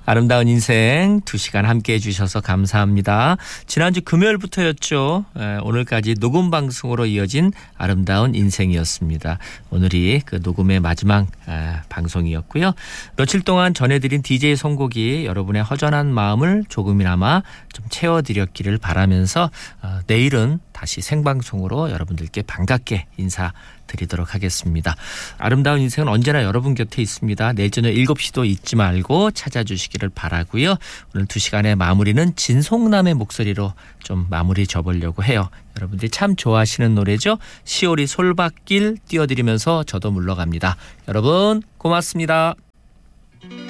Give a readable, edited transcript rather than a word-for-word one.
아름다운 인생 2시간 함께해 주셔서 감사합니다. 지난주 금요일부터였죠. 오늘까지 녹음 방송으로 이어진 아름다운 인생이었습니다. 오늘이 그 녹음의 마지막 방송이었고요. 며칠 동안 전해드린 DJ 선곡이 여러분의 허전한 마음을 조금이나마 좀 채워드렸기를 바라면서 내일은 다시 생방송으로 여러분들께 반갑게 인사드리도록 하겠습니다. 아름다운 인생은 언제나 여러분 곁에 있습니다. 내일 저녁 7시도 잊지 말고 찾아주시기를 바라고요. 오늘 2시간의 마무리는 진송남의 목소리로 좀 마무리 줘보려고 해요. 여러분들이 참 좋아하시는 노래죠. 시오리 솔밭길 띄워드리면서 저도 물러갑니다. 여러분 고맙습니다.